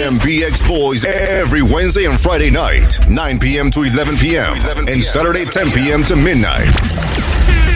MBX Boys every Wednesday and Friday night, 9 p.m. to 11 p.m. and Saturday, 10 p.m. to midnight.